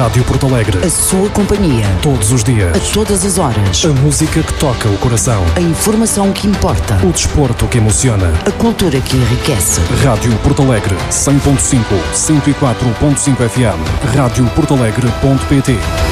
Rádio Porto Alegre. A sua companhia. Todos os dias. A todas as horas. A música que toca o coração. A informação que importa. O desporto que emociona. A cultura que enriquece. Rádio Porto Alegre, 100.5, 104.5 FM. Radioportoalegre.pt